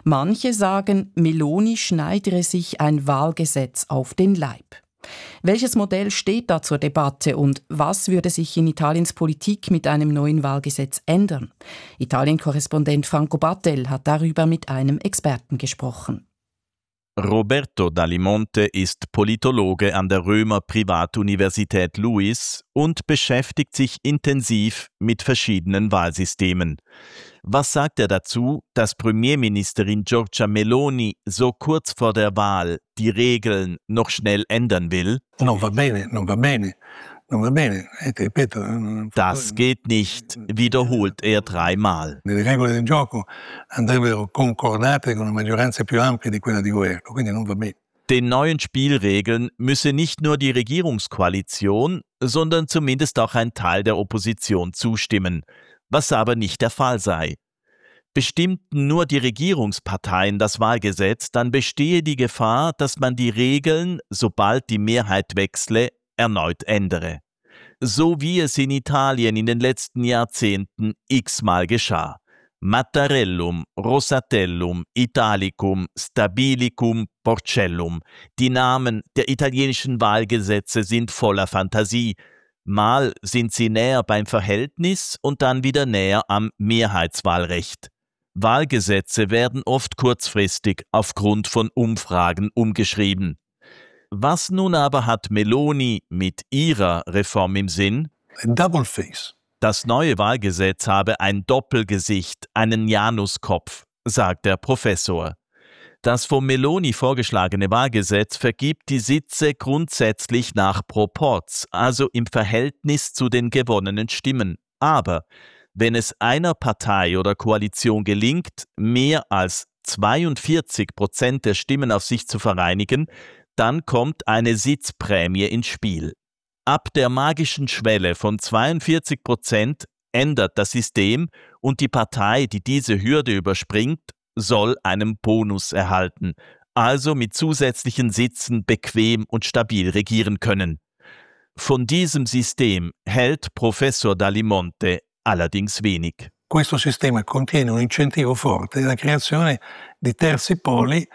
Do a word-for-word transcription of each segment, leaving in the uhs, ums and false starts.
Manche sagen, Meloni schneidere sich ein Wahlgesetz auf den Leib. Welches Modell steht da zur Debatte und was würde sich in Italiens Politik mit einem neuen Wahlgesetz ändern? Italien-Korrespondent Franco Battel hat darüber mit einem Experten gesprochen. Roberto Dalimonte ist Politologe an der Römer Privatuniversität Luis und beschäftigt sich intensiv mit verschiedenen Wahlsystemen. Was sagt er dazu, dass Premierministerin Giorgia Meloni so kurz vor der Wahl die Regeln noch schnell ändern will? Non va bene, non va bene. Das geht nicht, wiederholt er dreimal. Le regole del gioco andrebbero concordate con una maggioranza più ampia di quella di governo, quindi non va bene. Den neuen Spielregeln müsse nicht nur die Regierungskoalition, sondern zumindest auch ein Teil der Opposition zustimmen, was aber nicht der Fall sei. Bestimmten nur die Regierungsparteien das Wahlgesetz, dann bestehe die Gefahr, dass man die Regeln, sobald die Mehrheit wechsle, erneut ändere. So wie es in Italien in den letzten Jahrzehnten x-mal geschah. Mattarellum, Rosatellum, Italicum, Stabilicum, Porcellum. Die Namen der italienischen Wahlgesetze sind voller Fantasie. Mal sind sie näher beim Verhältnis und dann wieder näher am Mehrheitswahlrecht. Wahlgesetze werden oft kurzfristig aufgrund von Umfragen umgeschrieben. Was nun aber hat Meloni mit ihrer Reform im Sinn? Double face. Das neue Wahlgesetz habe ein Doppelgesicht, einen Januskopf, sagt der Professor. Das von Meloni vorgeschlagene Wahlgesetz vergibt die Sitze grundsätzlich nach Proporz, also im Verhältnis zu den gewonnenen Stimmen. Aber wenn es einer Partei oder Koalition gelingt, mehr als zweiundvierzig Prozent der Stimmen auf sich zu vereinigen, dann kommt eine Sitzprämie ins Spiel. Ab der magischen Schwelle von zweiundvierzig Prozent ändert das System und die Partei, die diese Hürde überspringt, soll einen Bonus erhalten, also mit zusätzlichen Sitzen bequem und stabil regieren können. Von diesem System hält Professor Dalimonte allerdings wenig. Questo sistema contiene un incentivo forte alla creazione di terzi poli.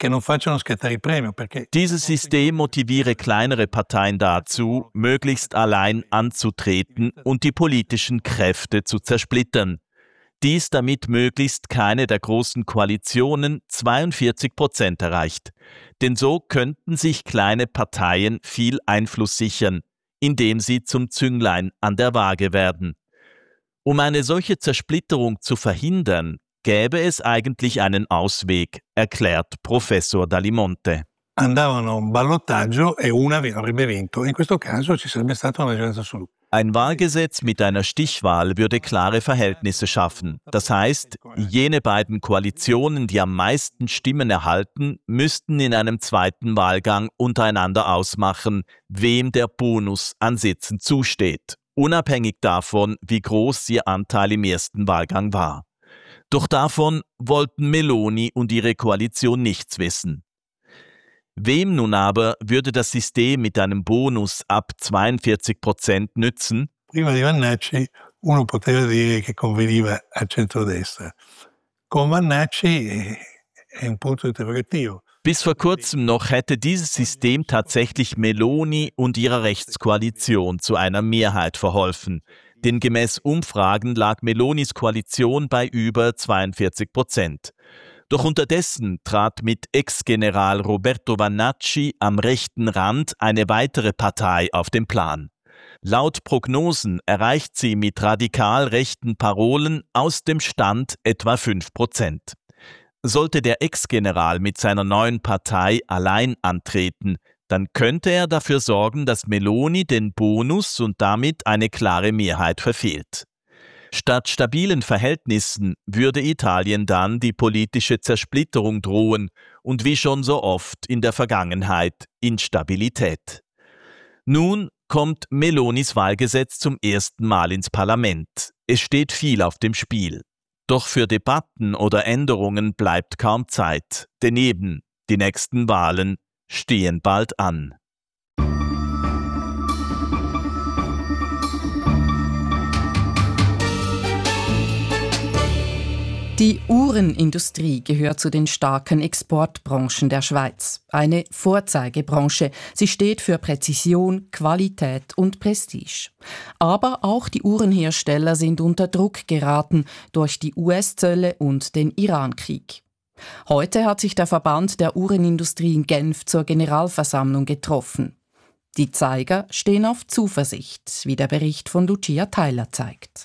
Dieses System motiviere kleinere Parteien dazu, möglichst allein anzutreten und die politischen Kräfte zu zersplittern. Dies, damit möglichst keine der großen Koalitionen zweiundvierzig Prozent erreicht. Denn so könnten sich kleine Parteien viel Einfluss sichern, indem sie zum Zünglein an der Waage werden. Um eine solche Zersplitterung zu verhindern, gäbe es eigentlich einen Ausweg, erklärt Professor Dalimonte. Andavano a un ballottaggio e una avrebbe vinto. In questo caso ci sarebbe stata una maggioranza assoluta. Ein Wahlgesetz mit einer Stichwahl würde klare Verhältnisse schaffen. Das heißt, jene beiden Koalitionen, die am meisten Stimmen erhalten, müssten in einem zweiten Wahlgang untereinander ausmachen, wem der Bonus an Sitzen zusteht, unabhängig davon, wie groß ihr Anteil im ersten Wahlgang war. Doch davon wollten Meloni und ihre Koalition nichts wissen. Wem nun aber würde das System mit einem Bonus ab zweiundvierzig Prozent nützen? Prima di Vannacci uno poteva dire che conveniva al centrodestra. Con Vannacci è un punto interrogativo. Bis vor kurzem noch hätte dieses System tatsächlich Meloni und ihrer Rechtskoalition zu einer Mehrheit verholfen. Denn gemäß Umfragen lag Melonis Koalition bei über zweiundvierzig Prozent. Doch unterdessen trat mit Ex-General Roberto Vannacci am rechten Rand eine weitere Partei auf den Plan. Laut Prognosen erreicht sie mit radikal rechten Parolen aus dem Stand etwa fünf Prozent. Sollte der Ex-General mit seiner neuen Partei allein antreten, dann könnte er dafür sorgen, dass Meloni den Bonus und damit eine klare Mehrheit verfehlt. Statt stabilen Verhältnissen würde Italien dann die politische Zersplitterung drohen und wie schon so oft in der Vergangenheit Instabilität. Nun kommt Melonis Wahlgesetz zum ersten Mal ins Parlament. Es steht viel auf dem Spiel. Doch für Debatten oder Änderungen bleibt kaum Zeit, denn eben die nächsten Wahlen stehen bald an. Die Uhrenindustrie gehört zu den starken Exportbranchen der Schweiz. Eine Vorzeigebranche. Sie steht für Präzision, Qualität und Prestige. Aber auch die Uhrenhersteller sind unter Druck geraten durch die U S-Zölle und den Irankrieg. Heute hat sich der Verband der Uhrenindustrie in Genf zur Generalversammlung getroffen. Die Zeiger stehen auf Zuversicht, wie der Bericht von Lucia Tyler zeigt.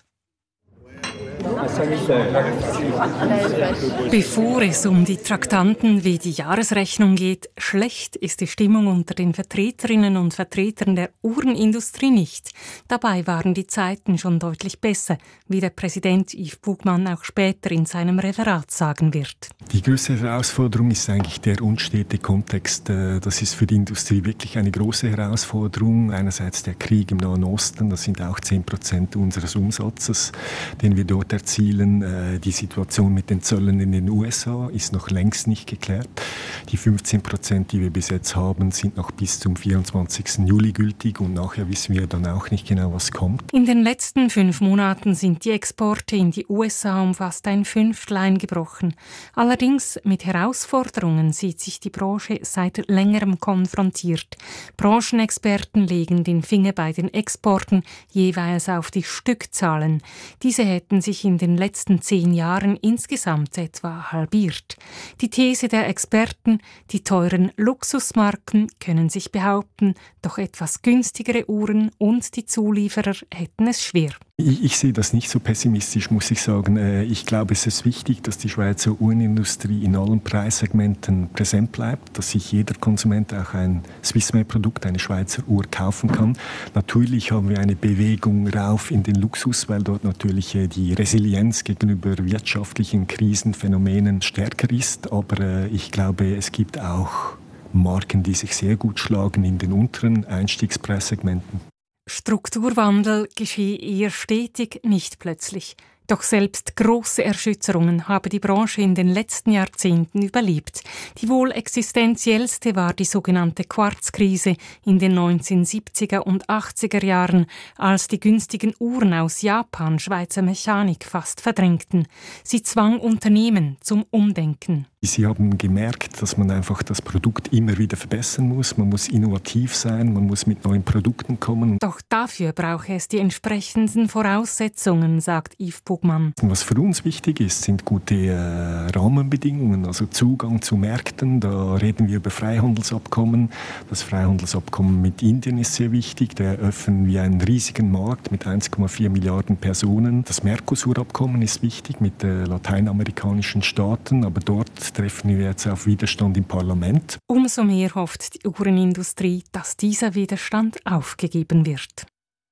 Bevor es um die Traktanten wie die Jahresrechnung geht, schlecht ist die Stimmung unter den Vertreterinnen und Vertretern der Uhrenindustrie nicht. Dabei waren die Zeiten schon deutlich besser, wie der Präsident Yves Bugmann auch später in seinem Referat sagen wird. Die größte Herausforderung ist eigentlich der unstete Kontext. Das ist für die Industrie wirklich eine große Herausforderung. Einerseits der Krieg im Nahen Osten, das sind auch zehn Prozent unseres Umsatzes, den wir dort erzielen. Die Situation mit den Zöllen in den U S A ist noch längst nicht geklärt. Die fünfzehn Prozent, die wir bis jetzt haben, sind noch bis zum vierundzwanzigsten Juli gültig und nachher wissen wir dann auch nicht genau, was kommt. In den letzten fünf Monaten sind die Exporte in die U S A um fast ein Fünftel eingebrochen. Allerdings mit Herausforderungen sieht sich die Branche seit längerem konfrontiert. Branchenexperten legen den Finger bei den Exporten jeweils auf die Stückzahlen. Diese hätten sich in den letzten zehn Jahren insgesamt etwa halbiert. Die These der Experten, die teuren Luxusmarken können sich behaupten, doch etwas günstigere Uhren und die Zulieferer hätten es schwer. Ich, ich sehe das nicht so pessimistisch, muss ich sagen. Ich glaube, es ist wichtig, dass die Schweizer Uhrenindustrie in allen Preissegmenten präsent bleibt, dass sich jeder Konsument auch ein Swissmade-Produkt, eine Schweizer Uhr kaufen kann. Natürlich haben wir eine Bewegung rauf in den Luxus, weil dort natürlich die Resilienz gegenüber wirtschaftlichen Krisenphänomenen stärker ist. Aber ich glaube, es gibt auch Marken, die sich sehr gut schlagen in den unteren Einstiegspreissegmenten. Strukturwandel geschehe eher stetig, nicht plötzlich. Doch selbst große Erschütterungen habe die Branche in den letzten Jahrzehnten überlebt. Die wohl existenziellste war die sogenannte Quarzkrise in den neunzehnhundertsiebziger und achtziger Jahren, als die günstigen Uhren aus Japan Schweizer Mechanik fast verdrängten. Sie zwang Unternehmen zum Umdenken. Sie haben gemerkt, dass man einfach das Produkt immer wieder verbessern muss. Man muss innovativ sein, man muss mit neuen Produkten kommen. Doch dafür brauche es die entsprechenden Voraussetzungen, sagt Yves Bugmann. Was für uns wichtig ist, sind gute äh, Rahmenbedingungen, also Zugang zu Märkten. Da reden wir über Freihandelsabkommen. Das Freihandelsabkommen mit Indien ist sehr wichtig. Da eröffnen wir einen riesigen Markt mit eins Komma vier Milliarden Personen. Das Mercosur-Abkommen ist wichtig mit äh, lateinamerikanischen Staaten, aber dort treffen wir jetzt auf Widerstand im Parlament. Umso mehr hofft die Uhrenindustrie, dass dieser Widerstand aufgegeben wird.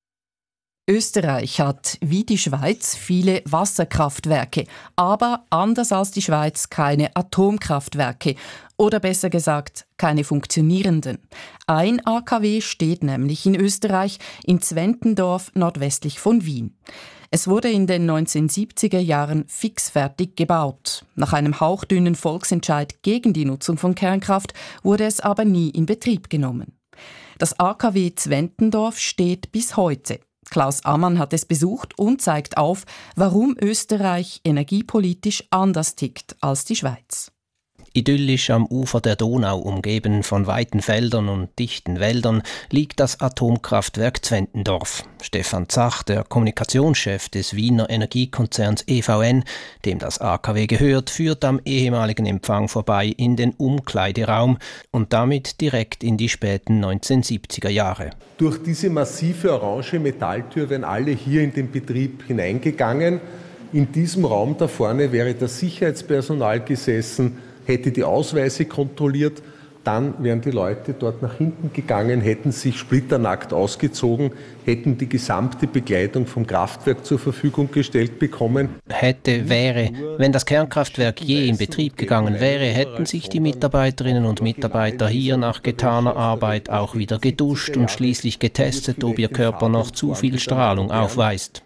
Österreich hat, wie die Schweiz, viele Wasserkraftwerke, aber anders als die Schweiz keine Atomkraftwerke oder besser gesagt keine funktionierenden. Ein A K W steht nämlich in Österreich, in Zwentendorf nordwestlich von Wien. Es wurde in den neunzehnhundertsiebziger Jahren fixfertig gebaut. Nach einem hauchdünnen Volksentscheid gegen die Nutzung von Kernkraft wurde es aber nie in Betrieb genommen. Das A K W Zwentendorf steht bis heute. Klaus Ammann hat es besucht und zeigt auf, warum Österreich energiepolitisch anders tickt als die Schweiz. Idyllisch am Ufer der Donau, umgeben von weiten Feldern und dichten Wäldern, liegt das Atomkraftwerk Zwentendorf. Stefan Zach, der Kommunikationschef des Wiener Energiekonzerns E V N, dem das A K W gehört, führt am ehemaligen Empfang vorbei in den Umkleideraum und damit direkt in die späten neunzehnhundertsiebziger Jahre. Durch diese massive orange Metalltür wären alle hier in den Betrieb hineingegangen. In diesem Raum da vorne wäre das Sicherheitspersonal gesessen, hätte die Ausweise kontrolliert, dann wären die Leute dort nach hinten gegangen, hätten sich splitternackt ausgezogen, hätten die gesamte Begleitung vom Kraftwerk zur Verfügung gestellt bekommen. Hätte, wäre, wenn das Kernkraftwerk je in Betrieb gegangen wäre, hätten sich die Mitarbeiterinnen und Mitarbeiter hier nach getaner Arbeit auch wieder geduscht und schließlich getestet, ob ihr Körper noch zu viel Strahlung aufweist.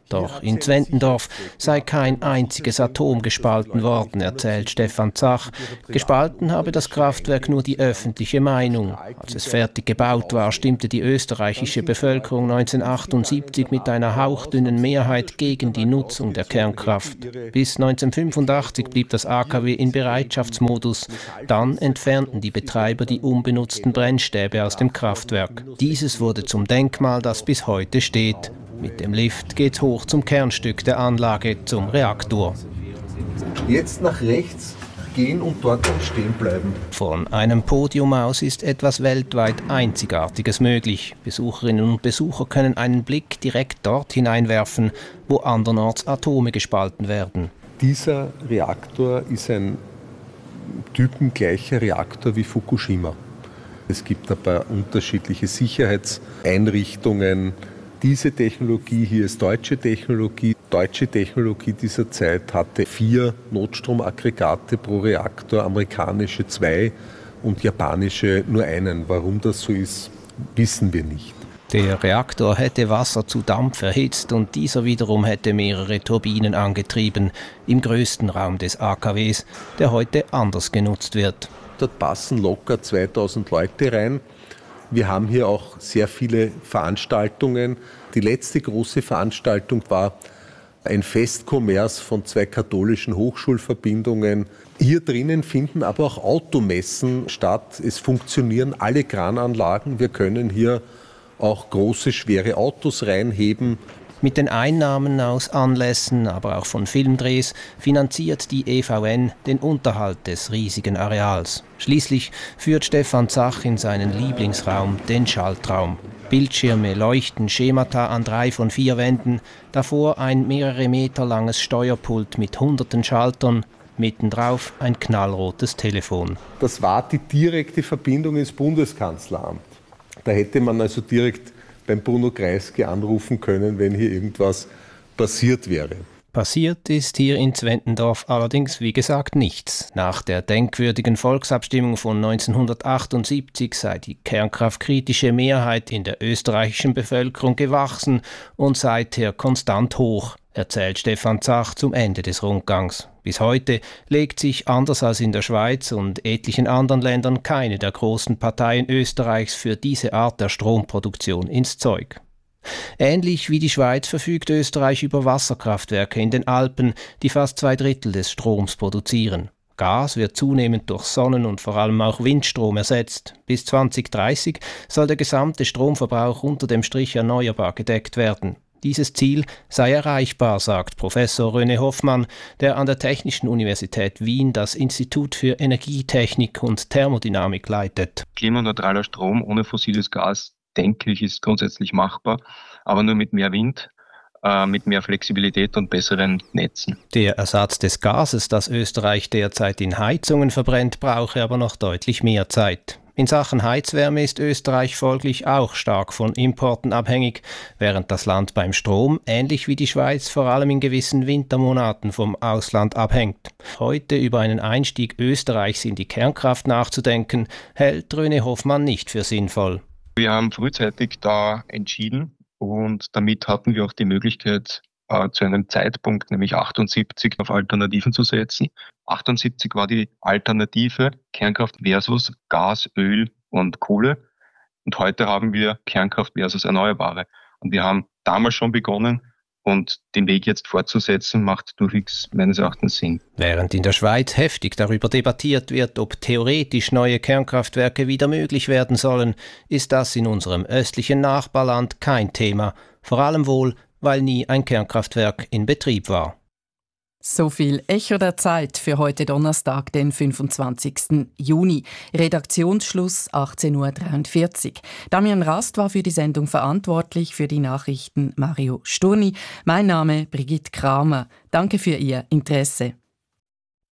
Doch in Zwentendorf sei kein einziges Atom gespalten worden, erzählt Stefan Zach. Gespalten habe das Kraftwerk nur die öffentliche Meinung. Als es fertig gebaut war, stimmte die österreichische Bevölkerung neunzehnhundertachtundsiebzig mit einer hauchdünnen Mehrheit gegen die Nutzung der Kernkraft. Bis neunzehnhundertfünfundachtzig blieb das A K W in Bereitschaftsmodus. Dann entfernten die Betreiber die unbenutzten Brennstäbe aus dem Kraftwerk. Dieses wurde zum Denkmal, das bis heute steht. Mit dem Lift geht's hoch zum Kernstück der Anlage, zum Reaktor. Jetzt nach rechts gehen und dort stehen bleiben. Von einem Podium aus ist etwas weltweit Einzigartiges möglich. Besucherinnen und Besucher können einen Blick direkt dort hineinwerfen, wo andernorts Atome gespalten werden. Dieser Reaktor ist ein typengleicher Reaktor wie Fukushima. Es gibt ein paar unterschiedliche Sicherheitseinrichtungen. Diese Technologie hier ist deutsche Technologie. Deutsche Technologie dieser Zeit hatte vier Notstromaggregate pro Reaktor, amerikanische zwei und japanische nur einen. Warum das so ist, wissen wir nicht. Der Reaktor hätte Wasser zu Dampf erhitzt und dieser wiederum hätte mehrere Turbinen angetrieben im größten Raum des A K Ws, der heute anders genutzt wird. Dort passen locker zweitausend Leute rein. Wir haben hier auch sehr viele Veranstaltungen. Die letzte große Veranstaltung war ein Festkommers von zwei katholischen Hochschulverbindungen. Hier drinnen finden aber auch Automessen statt. Es funktionieren alle Krananlagen. Wir können hier auch große, schwere Autos reinheben. Mit den Einnahmen aus Anlässen, aber auch von Filmdrehs, finanziert die E V N den Unterhalt des riesigen Areals. Schließlich führt Stefan Zach in seinen Lieblingsraum, den Schaltraum. Bildschirme leuchten Schemata an drei von vier Wänden, davor ein mehrere Meter langes Steuerpult mit hunderten Schaltern, mittendrauf ein knallrotes Telefon. Das war die direkte Verbindung ins Bundeskanzleramt. Da hätte man also direkt beim Bruno Kreisky anrufen können, wenn hier irgendwas passiert wäre. Passiert ist hier in Zwentendorf allerdings wie gesagt nichts. Nach der denkwürdigen Volksabstimmung von neunzehnhundertachtundsiebzig sei die kernkraftkritische Mehrheit in der österreichischen Bevölkerung gewachsen und seither konstant hoch, erzählt Stefan Zach zum Ende des Rundgangs. Bis heute legt sich, anders als in der Schweiz und etlichen anderen Ländern, keine der großen Parteien Österreichs für diese Art der Stromproduktion ins Zeug. Ähnlich wie die Schweiz verfügt Österreich über Wasserkraftwerke in den Alpen, die fast zwei Drittel des Stroms produzieren. Gas wird zunehmend durch Sonnen- und vor allem auch Windstrom ersetzt. Bis zwanzig dreißig soll der gesamte Stromverbrauch unter dem Strich erneuerbar gedeckt werden. Dieses Ziel sei erreichbar, sagt Professor René Hoffmann, der an der Technischen Universität Wien das Institut für Energietechnik und Thermodynamik leitet. Klimaneutraler Strom ohne fossiles Gas, denke ich, ist grundsätzlich machbar, aber nur mit mehr Wind, äh, mit mehr Flexibilität und besseren Netzen. Der Ersatz des Gases, das Österreich derzeit in Heizungen verbrennt, brauche aber noch deutlich mehr Zeit. In Sachen Heizwärme ist Österreich folglich auch stark von Importen abhängig, während das Land beim Strom, ähnlich wie die Schweiz, vor allem in gewissen Wintermonaten vom Ausland abhängt. Heute über einen Einstieg Österreichs in die Kernkraft nachzudenken, hält René Hoffmann nicht für sinnvoll. Wir haben frühzeitig da entschieden und damit hatten wir auch die Möglichkeit, äh, zu einem Zeitpunkt, nämlich achtundsiebzig, auf Alternativen zu setzen. achtundsiebzig war die Alternative Kernkraft versus Gas, Öl und Kohle. Und heute haben wir Kernkraft versus Erneuerbare. Und wir haben damals schon begonnen und den Weg jetzt fortzusetzen, macht durchwegs meines Erachtens Sinn. Während in der Schweiz heftig darüber debattiert wird, ob theoretisch neue Kernkraftwerke wieder möglich werden sollen, ist das in unserem östlichen Nachbarland kein Thema. Vor allem wohl, weil nie ein Kernkraftwerk in Betrieb war. So viel Echo der Zeit für heute Donnerstag, den fünfundzwanzigsten Juni. Redaktionsschluss achtzehn Uhr dreiundvierzig. Damian Rast war für die Sendung verantwortlich, für die Nachrichten Mario Sturni. Mein Name Brigitte Kramer. Danke für Ihr Interesse.